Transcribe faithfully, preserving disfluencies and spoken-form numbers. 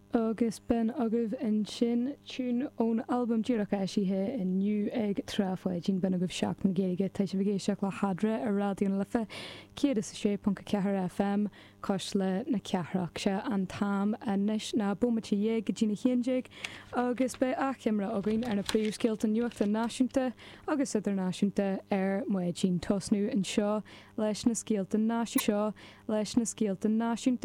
agus ben agah in sin tún ón albumm díracha eisithe inniu ag tráfoid dín ben agah seach na géige tá sé bhgéisteach le hadre a rádion lefa céad is sé punca cethir F M cos le na ceithreach se an tam a neis na bomatí dhé go dtína chéandeig agus be achimra againn ar na príomhscéalta nuachta náisiúnta agus idirnáisiúnta ar muid dín tosnú an seo leis na scéalta náisiú seo leis na scéalta náisiúnta